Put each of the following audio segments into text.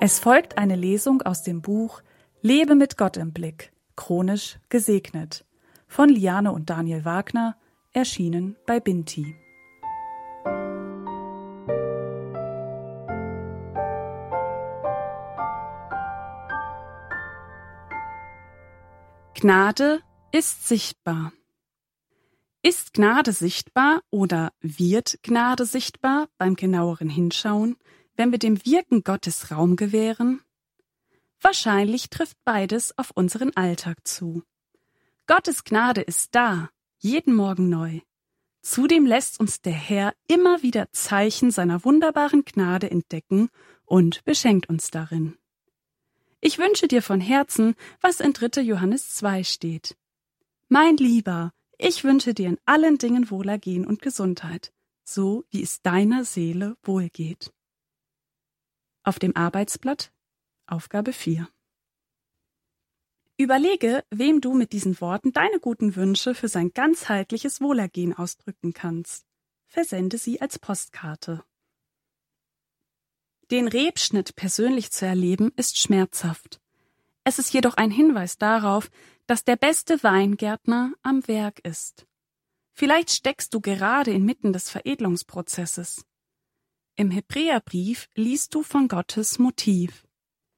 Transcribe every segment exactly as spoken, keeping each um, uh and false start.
Es folgt eine Lesung aus dem Buch Lebe mit Gott im Blick, chronisch gesegnet, von Liane und Daniel Wagner, erschienen bei Binti. Gnade ist sichtbar. Ist Gnade sichtbar oder wird Gnade sichtbar beim genaueren Hinschauen, wenn wir dem Wirken Gottes Raum gewähren? Wahrscheinlich trifft beides auf unseren Alltag zu. Gottes Gnade ist da, jeden Morgen neu. Zudem lässt uns der Herr immer wieder Zeichen seiner wunderbaren Gnade entdecken und beschenkt uns darin. Ich wünsche dir von Herzen, was in dritter Johannes zwei steht. Mein Lieber, ich wünsche dir in allen Dingen Wohlergehen und Gesundheit, so wie es deiner Seele wohlgeht. Auf dem Arbeitsblatt, Aufgabe vier. Überlege, wem du mit diesen Worten deine guten Wünsche für sein ganzheitliches Wohlergehen ausdrücken kannst. Versende sie als Postkarte. Den Rebschnitt persönlich zu erleben, ist schmerzhaft. Es ist jedoch ein Hinweis darauf, dass der beste Weingärtner am Werk ist. Vielleicht steckst du gerade inmitten des Veredelungsprozesses. Im Hebräerbrief liest du von Gottes Motiv.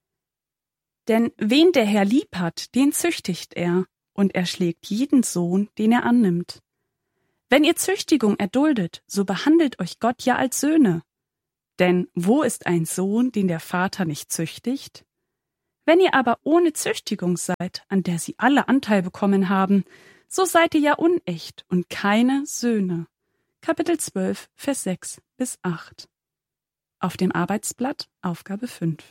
Denn wen der Herr lieb hat, den züchtigt er, und er schlägt jeden Sohn, den er annimmt. Wenn ihr Züchtigung erduldet, so behandelt euch Gott ja als Söhne. Denn wo ist ein Sohn, den der Vater nicht züchtigt? Wenn ihr aber ohne Züchtigung seid, an der sie alle Anteil bekommen haben, so seid ihr ja unecht und keine Söhne. Kapitel zwölf, Vers sechs bis acht. Auf dem Arbeitsblatt, Aufgabe fünf.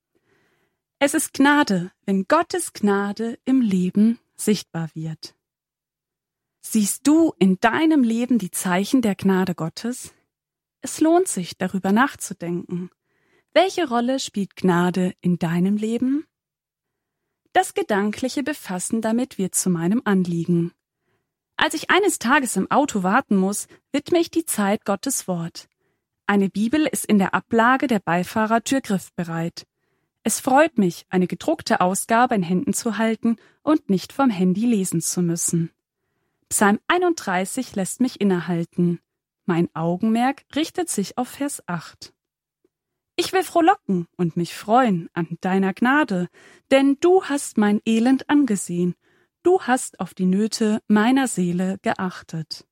Es ist Gnade, wenn Gottes Gnade im Leben sichtbar wird. Siehst du in deinem Leben die Zeichen der Gnade Gottes? Es lohnt sich, darüber nachzudenken. Welche Rolle spielt Gnade in deinem Leben? Das gedankliche Befassen damit wird zu meinem Anliegen. Als ich eines Tages im Auto warten muss, widme ich die Zeit Gottes Wort. Eine Bibel ist in der Ablage der Beifahrertür griffbereit. Es freut mich, eine gedruckte Ausgabe in Händen zu halten und nicht vom Handy lesen zu müssen. Psalm einunddreißig lässt mich innehalten. Mein Augenmerk richtet sich auf Vers acht. Ich will frohlocken und mich freuen an deiner Gnade, denn du hast mein Elend angesehen, du hast auf die Nöte meiner Seele geachtet.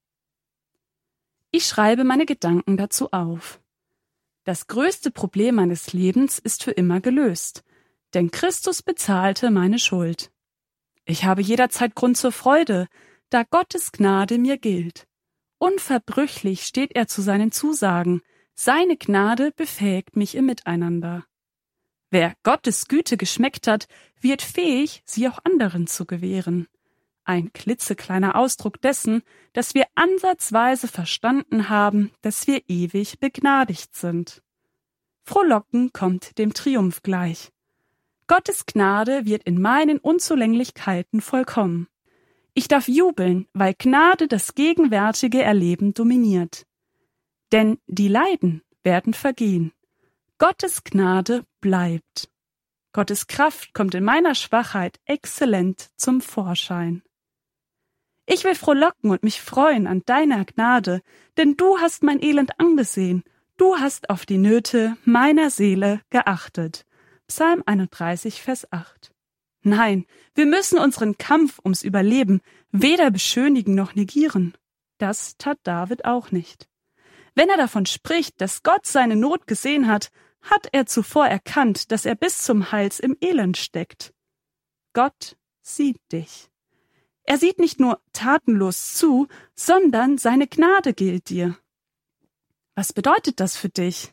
Ich schreibe meine Gedanken dazu auf. Das größte Problem meines Lebens ist für immer gelöst, denn Christus bezahlte meine Schuld. Ich habe jederzeit Grund zur Freude, da Gottes Gnade mir gilt. Unverbrüchlich steht er zu seinen Zusagen, seine Gnade befähigt mich im Miteinander. Wer Gottes Güte geschmeckt hat, wird fähig, sie auch anderen zu gewähren. Ein klitzekleiner Ausdruck dessen, dass wir ansatzweise verstanden haben, dass wir ewig begnadigt sind. Frohlocken kommt dem Triumph gleich. Gottes Gnade wird in meinen Unzulänglichkeiten vollkommen. Ich darf jubeln, weil Gnade das gegenwärtige Erleben dominiert. Denn die Leiden werden vergehen. Gottes Gnade bleibt. Gottes Kraft kommt in meiner Schwachheit exzellent zum Vorschein. Ich will frohlocken und mich freuen an deiner Gnade, denn du hast mein Elend angesehen, du hast auf die Nöte meiner Seele geachtet. Psalm einunddreißig, Vers acht. Nein, wir müssen unseren Kampf ums Überleben weder beschönigen noch negieren. Das tat David auch nicht. Wenn er davon spricht, dass Gott seine Not gesehen hat, hat er zuvor erkannt, dass er bis zum Hals im Elend steckt. Gott sieht dich. Er sieht nicht nur tatenlos zu, sondern seine Gnade gilt dir. Was bedeutet das für dich?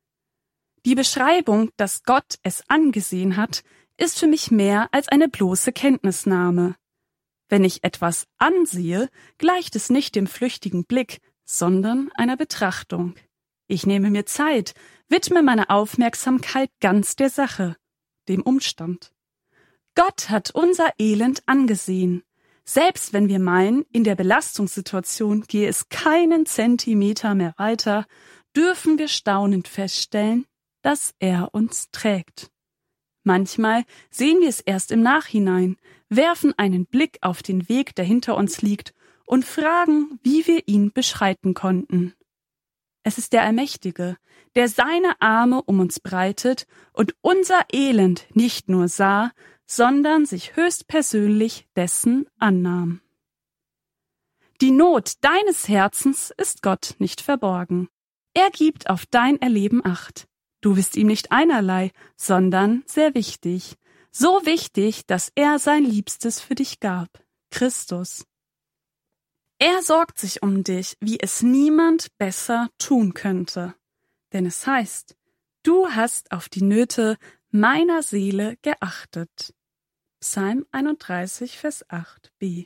Die Beschreibung, dass Gott es angesehen hat, ist für mich mehr als eine bloße Kenntnisnahme. Wenn ich etwas ansehe, gleicht es nicht dem flüchtigen Blick, sondern einer Betrachtung. Ich nehme mir Zeit, widme meine Aufmerksamkeit ganz der Sache, dem Umstand. Gott hat unser Elend angesehen. Selbst wenn wir meinen, in der Belastungssituation gehe es keinen Zentimeter mehr weiter, dürfen wir staunend feststellen, dass er uns trägt. Manchmal sehen wir es erst im Nachhinein, werfen einen Blick auf den Weg, der hinter uns liegt, und fragen, wie wir ihn beschreiten konnten. Es ist der Allmächtige, der seine Arme um uns breitet und unser Elend nicht nur sah, sondern sich höchstpersönlich dessen annahm. Die Not deines Herzens ist Gott nicht verborgen. Er gibt auf dein Erleben Acht. Du bist ihm nicht einerlei, sondern sehr wichtig. So wichtig, dass er sein Liebstes für dich gab, Christus. Er sorgt sich um dich, wie es niemand besser tun könnte. Denn es heißt, du hast auf die Nöte meiner Seele geachtet. Psalm einunddreißig, Vers acht b.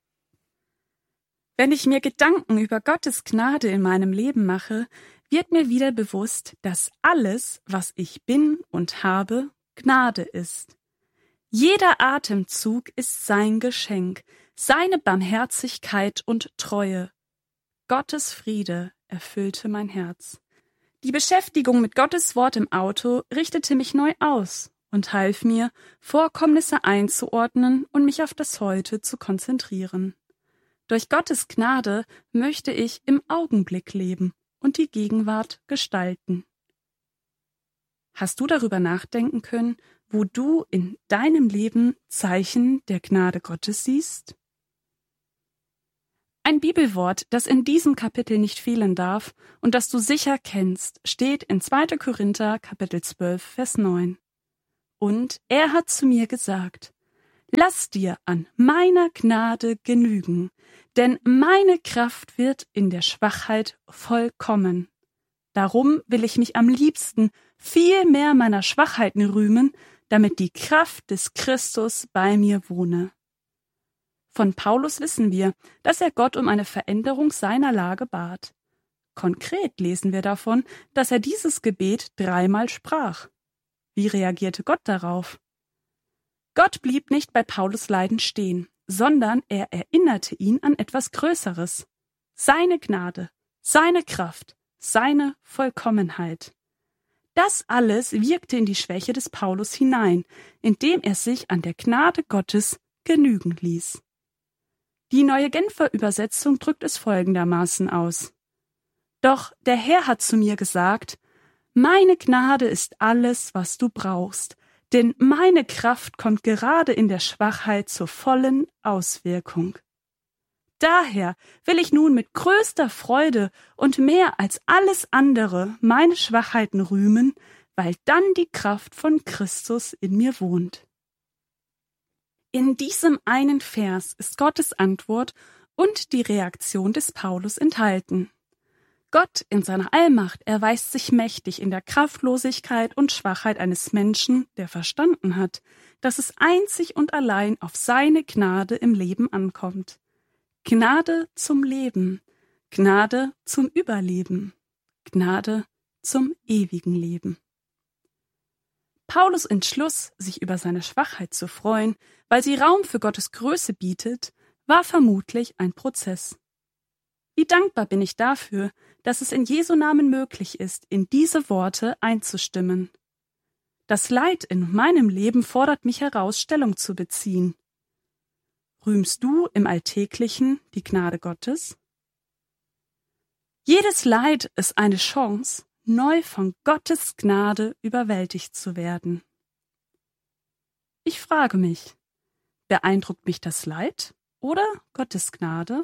Wenn ich mir Gedanken über Gottes Gnade in meinem Leben mache, wird mir wieder bewusst, dass alles, was ich bin und habe, Gnade ist. Jeder Atemzug ist sein Geschenk, seine Barmherzigkeit und Treue. Gottes Friede erfüllte mein Herz. Die Beschäftigung mit Gottes Wort im Auto richtete mich neu aus und half mir, Vorkommnisse einzuordnen und mich auf das Heute zu konzentrieren. Durch Gottes Gnade möchte ich im Augenblick leben und die Gegenwart gestalten. Hast du darüber nachdenken können, wo du in deinem Leben Zeichen der Gnade Gottes siehst? Ein Bibelwort, das in diesem Kapitel nicht fehlen darf und das du sicher kennst, steht in zweiter Korinther Kapitel zwölf, Vers neun. Und er hat zu mir gesagt: Lass dir an meiner Gnade genügen, denn meine Kraft wird in der Schwachheit vollkommen. Darum will ich mich am liebsten viel mehr meiner Schwachheiten rühmen, damit die Kraft des Christus bei mir wohne. Von Paulus wissen wir, dass er Gott um eine Veränderung seiner Lage bat. Konkret lesen wir davon, dass er dieses Gebet dreimal sprach. Wie reagierte Gott darauf? Gott blieb nicht bei Paulus Leiden stehen, sondern er erinnerte ihn an etwas Größeres. Seine Gnade, seine Kraft, seine Vollkommenheit. Das alles wirkte in die Schwäche des Paulus hinein, indem er sich an der Gnade Gottes genügen ließ. Die Neue Genfer Übersetzung drückt es folgendermaßen aus: Doch der Herr hat zu mir gesagt: Meine Gnade ist alles, was du brauchst, denn meine Kraft kommt gerade in der Schwachheit zur vollen Auswirkung. Daher will ich nun mit größter Freude und mehr als alles andere meine Schwachheiten rühmen, weil dann die Kraft von Christus in mir wohnt. In diesem einen Vers ist Gottes Antwort und die Reaktion des Paulus enthalten. Gott in seiner Allmacht erweist sich mächtig in der Kraftlosigkeit und Schwachheit eines Menschen, der verstanden hat, dass es einzig und allein auf seine Gnade im Leben ankommt. Gnade zum Leben, Gnade zum Überleben, Gnade zum ewigen Leben. Paulus' Entschluss, sich über seine Schwachheit zu freuen, weil sie Raum für Gottes Größe bietet, war vermutlich ein Prozess. Wie dankbar bin ich dafür, dass es in Jesu Namen möglich ist, in diese Worte einzustimmen. Das Leid in meinem Leben fordert mich heraus, Stellung zu beziehen. Rühmst du im Alltäglichen die Gnade Gottes? Jedes Leid ist eine Chance, neu von Gottes Gnade überwältigt zu werden. Ich frage mich, beeindruckt mich das Leid oder Gottes Gnade?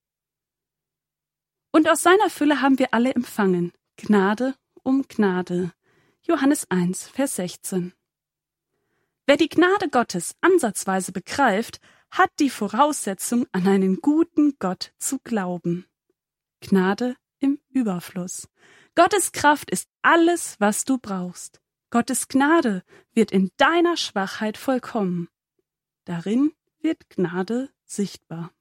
Und aus seiner Fülle haben wir alle empfangen, Gnade um Gnade. Johannes eins, Vers sechzehn. Wer die Gnade Gottes ansatzweise begreift, hat die Voraussetzung, an einen guten Gott zu glauben. Gnade im Überfluss. Gottes Kraft ist alles, was du brauchst. Gottes Gnade wird in deiner Schwachheit vollkommen. Darin wird Gnade sichtbar.